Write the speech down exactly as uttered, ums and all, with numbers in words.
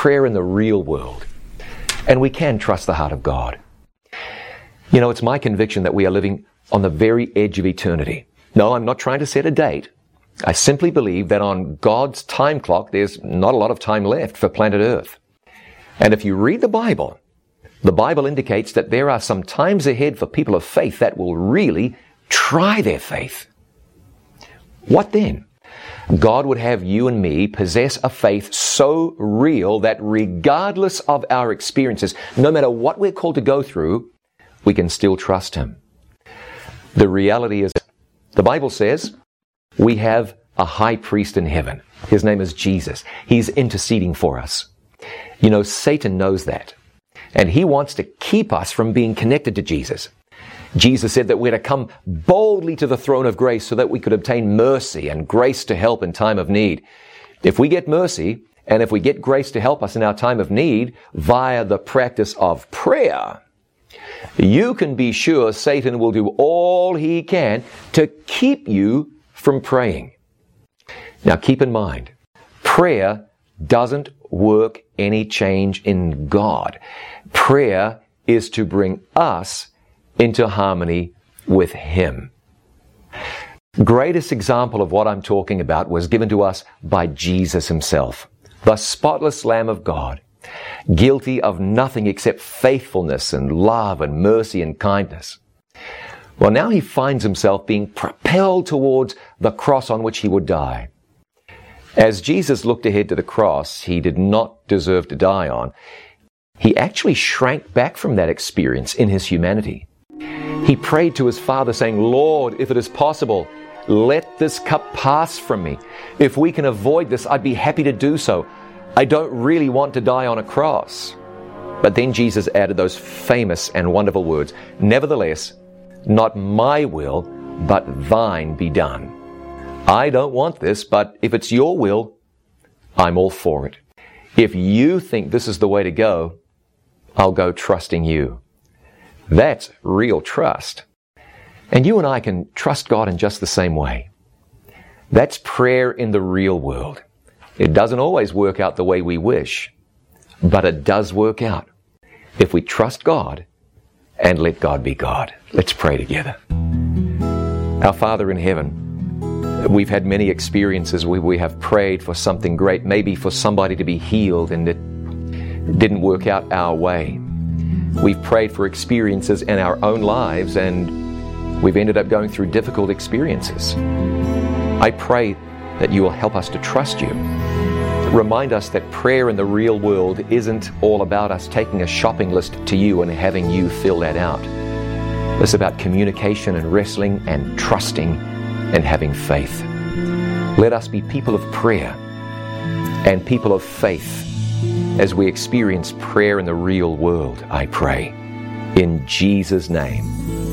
prayer in the real world. And we can trust the heart of God. You know, it's my conviction that we are living on the very edge of eternity. No, I'm not trying to set a date. I simply believe that on God's time clock, there's not a lot of time left for planet Earth. And if you read the Bible, the Bible indicates that there are some times ahead for people of faith that will really try their faith. What then? God would have you and me possess a faith so real that regardless of our experiences, no matter what we're called to go through, we can still trust Him. The reality is, the Bible says, we have a high priest in heaven. His name is Jesus. He's interceding for us. You know, Satan knows that. And he wants to keep us from being connected to Jesus. Jesus said that we're to come boldly to the throne of grace so that we could obtain mercy and grace to help in time of need. If we get mercy, and if we get grace to help us in our time of need via the practice of prayer, you can be sure Satan will do all he can to keep you from praying. Now keep in mind, prayer doesn't work any change in God. Prayer is to bring us into harmony with Him. Greatest example of what I'm talking about was given to us by Jesus Himself, the spotless Lamb of God, guilty of nothing except faithfulness and love and mercy and kindness. Well, now He finds Himself being propelled towards the cross on which He would die. As Jesus looked ahead to the cross He did not deserve to die on, He actually shrank back from that experience in His humanity. He prayed to His Father saying, Lord, if it is possible, let this cup pass from me. If we can avoid this, I'd be happy to do so. I don't really want to die on a cross. But then Jesus added those famous and wonderful words, nevertheless, not my will, but thine be done. I don't want this, but if it's your will, I'm all for it. If you think this is the way to go, I'll go trusting you. That's real trust. And you and I can trust God in just the same way. That's prayer in the real world. It doesn't always work out the way we wish, but it does work out if we trust God and let God be God. Let's pray together. Our Father in heaven, we've had many experiences where we have prayed for something great, maybe for somebody to be healed, and it didn't work out our way. We've prayed for experiences in our own lives, and we've ended up going through difficult experiences. I pray that you will help us to trust you. Remind us that prayer in the real world isn't all about us taking a shopping list to you and having you fill that out. It's about communication and wrestling and trusting and having faith. Let us be people of prayer and people of faith as we experience prayer in the real world, I pray. In Jesus' name.